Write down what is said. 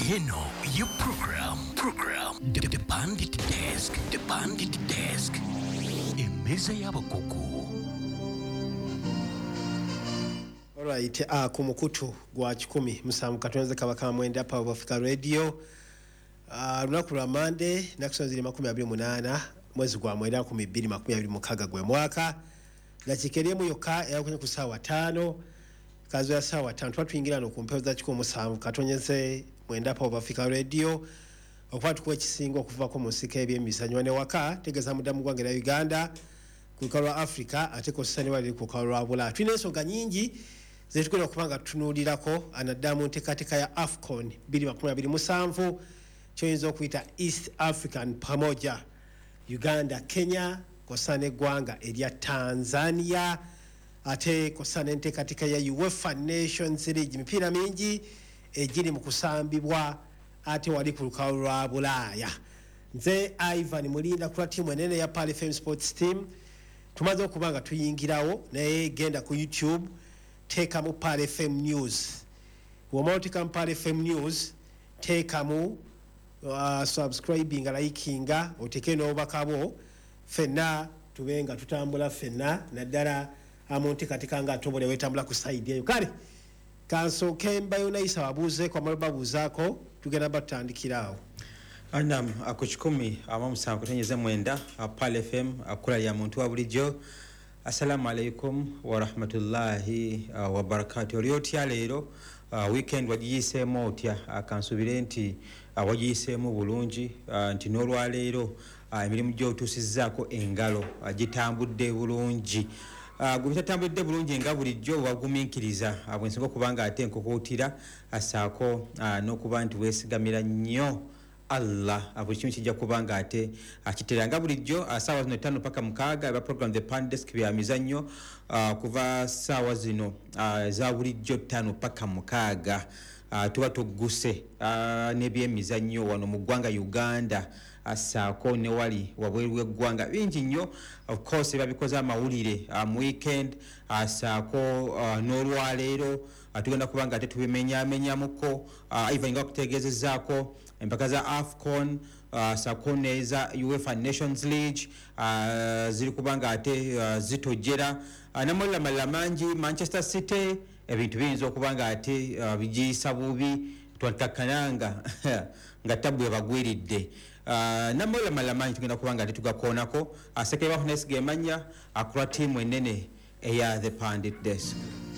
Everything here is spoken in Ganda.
Eno, your program, the Bandit Desk, emeza y'abakugu. Alright, ku mukutu gwa 10 musanvu katonze kabaka mwenda pa Africa Radio. Lunaku lwa Monday nakusonzire 28 mwezi gwa mwenda 2026 gwe mwaka. Nakikeriemu yokka yakunye ku sawa 5 kazo ya sawa 5 twatuyingira no kumpeza kiko musanvu katonyeze mwenda pa Africa Radio. Okwatu kwa kisingo okuva ko musika ebyemizanyo ne waka tegeza mudamu gwange na Uganda ku kalwa Africa ate ko sani wali ku kalwa bula. Twine ensonga nyingi zetukwenda okubanga tunulirako anadamu ntekateka ya AFCON 2027 choyinza okuyita East African pamoja Uganda, Kenya, kosane gwanga erya Tanzania, ate kosane ntekateka ya UEFA Nations League mipira mingi ejiri mu kusambibwa ate wali ku lukalu lwa Bulaya. Nze Ivan Mulinda kula timu enene ya Pale FM Sports Team tumaze okubanga tuyingirawo naye genda ku YouTube teka mu Pale FM News. Womotika mu Pale FM News teka mu subscribing likinga oteke no bakabo fenna tubenga tutambula fenna naddala amonte katika nga tobole wetambula ku side eyo kale kanso kemba yonaisa wabuze kwa mababu zako tugenda batandikirawo. Anam akuchikumi amamusango kutenyeze mwenda Pale FM akula ya muntu wa bulijo. Assalamu alaikum wa rahmatullahi wa barakatuh. Lyotya leero weekend wajiyisemo otya akansubire nti wajiyisemo bulungi nti n'olwa leero emirimu gy'otuusizzaako engalo gitambudde bulungi. Gubitatambudde bulungi nga bulijjo wagumiikiriza bwensinga okubanga ate nkokootira asaako n'okuba nti weesigamira nnyo Allah buli kimu kijja kubanga ate akiteranga bulijjo saawa zino 5 paka 6 eba program the Pandesk bya mizannyo kuva saawa zino za bulijjo 5 paka 6 tuba tugguse n'ebyemizannyo wano mu ggwanga Uganda asaako ne wali wabweru w'eggwanga bingi nnyo. Of course babikoze amawulire mu weekend asaako n'olwaleero tugenda kubanga ate tubimenyamenyamuko Ivan nga kutegezezaako empaka za AFCON saako neza UEFA Nations League ziri kubanga ate zitojera namulira malala mangi Manchester City ebintu biyinza okubanga ate bijiyisa bubi twatakananga nga tabwe bagwiridde namulira malala mangi tugenda kubanga ate tugakoonako asekeba honest gemanya akula timu enene eya the Pandit Desk.